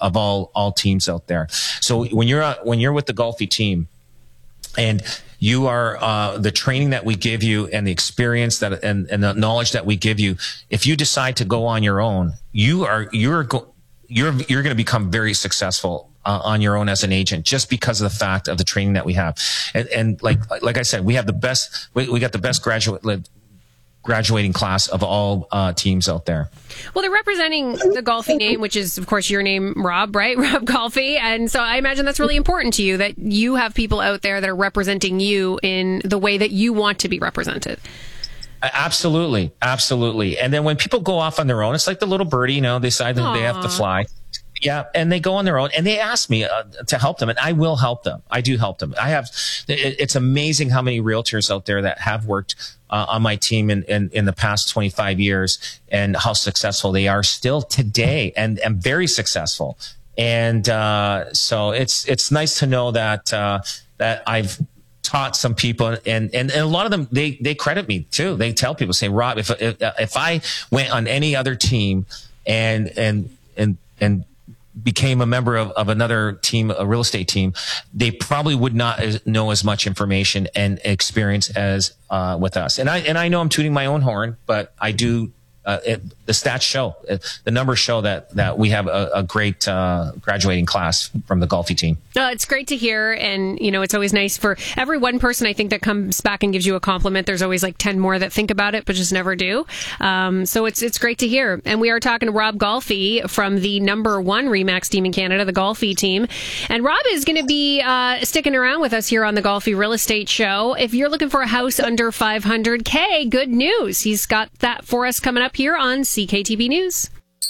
of all teams out there. So when you're with the Golfi team, and you are the training that we give you and the experience that and the knowledge that we give you, if you decide to go on your own, you're going to become very successful on your own as an agent, just because of the fact of the training that we have. And like I said, we have the best. We got the best graduating class of all teams out there. Well, they're representing the Golfi name, which is, of course, your name, Rob, right? Rob Golfi. And so I imagine that's really important to you, that you have people out there that are representing you in the way that you want to be represented. Absolutely. Absolutely. And then when people go off on their own, it's like the little birdie, they decide that they have to fly. Yeah, and they go on their own, and they ask me to help them, and I will help them. I do help them. It's amazing how many realtors out there that have worked on my team in the past 25 years, and how successful they are still today, and very successful. And so it's nice to know that I've taught some people, and a lot of them they credit me too. They tell people, say, Rob, if I went on any other team and became a member of another team, a real estate team, they probably would not know as much information and experience as with us. And I know I'm tooting my own horn, but I do. The stats show, the numbers show that we have a great graduating class from the Golfi team. It's great to hear, and it's always nice for every one person, I think, that comes back and gives you a compliment. There's always like 10 more that think about it but just never do. So it's great to hear. And we are talking to Rob Golfi from the number 1 RE/MAX team in Canada, the Golfi team. And Rob is going to be sticking around with us here on the Golfi Real Estate Show. If you're looking for a house under $500K, good news. He's got that for us coming up here on CKTB News.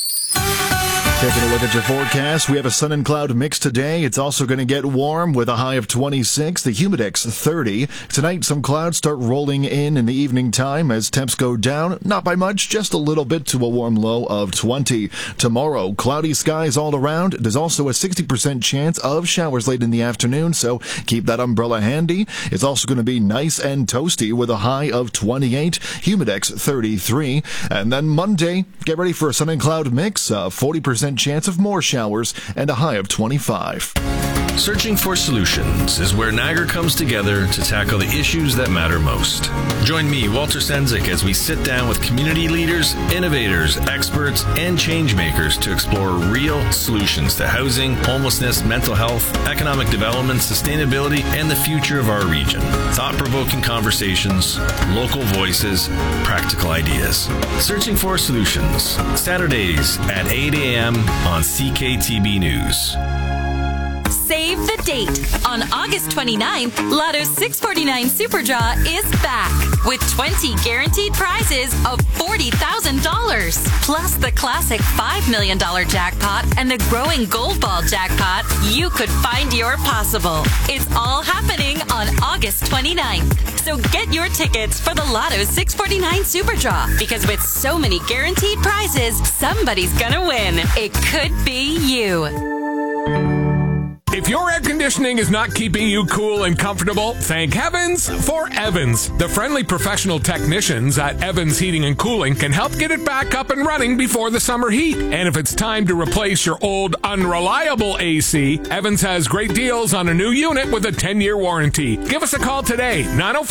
Taking a look at your forecast, we have a sun and cloud mix today. It's also going to get warm with a high of 26, the humidex 30. Tonight, some clouds start rolling in the evening time as temps go down. Not by much, just a little bit, to a warm low of 20. Tomorrow, cloudy skies all around. There's also a 60% chance of showers late in the afternoon, so keep that umbrella handy. It's also going to be nice and toasty with a high of 28, humidex 33. And then Monday, get ready for a sun and cloud mix, 40% chance of more showers, and a high of 25. Searching for Solutions is where Niagara comes together to tackle the issues that matter most. Join me, Walter Sendzik, as we sit down with community leaders, innovators, experts, and change makers to explore real solutions to housing, homelessness, mental health, economic development, sustainability, and the future of our region. Thought-provoking conversations, local voices, practical ideas. Searching for Solutions, Saturdays at 8 a.m. on CKTB News. Save the date. On August 29th, Lotto's 649 Super Draw is back with 20 guaranteed prizes of $40,000. Plus the classic $5 million jackpot and the growing Gold Ball jackpot. You could find your possible. It's all happening on August 29th. So get your tickets for the Lotto's 649 Super Draw, because with so many guaranteed prizes, somebody's gonna win. It could be you. If your air conditioning is not keeping you cool and comfortable, thank heavens for Evans. The friendly professional technicians at Evans Heating and Cooling can help get it back up and running before the summer heat. And if it's time to replace your old, unreliable AC, Evans has great deals on a new unit with a 10-year warranty. Give us a call today,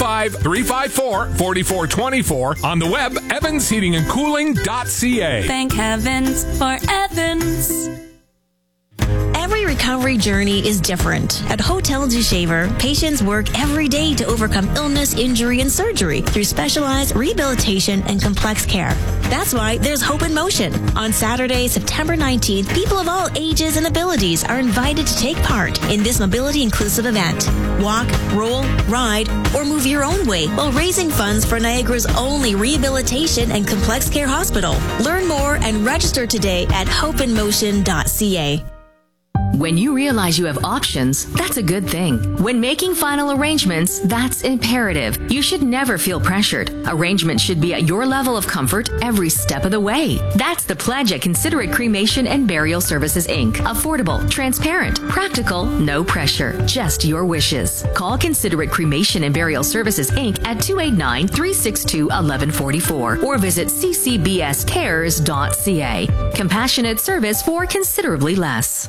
905-354-4424, on the web, evansheatingandcooling.ca. Thank heavens for Evans. Every recovery journey is different. At Hotel du Shaver, patients work every day to overcome illness, injury, and surgery through specialized rehabilitation and complex care. That's why there's Hope in Motion. On Saturday, September 19th, people of all ages and abilities are invited to take part in this mobility-inclusive event. Walk, roll, ride, or move your own way while raising funds for Niagara's only rehabilitation and complex care hospital. Learn more and register today at hopeinmotion.ca. When you realize you have options, that's a good thing. When making final arrangements, that's imperative. You should never feel pressured. Arrangements should be at your level of comfort every step of the way. That's the pledge at Considerate Cremation and Burial Services, Inc. Affordable, transparent, practical, no pressure, just your wishes. Call Considerate Cremation and Burial Services, Inc. at 289-362-1144 or visit ccbscares.ca. Compassionate service for considerably less.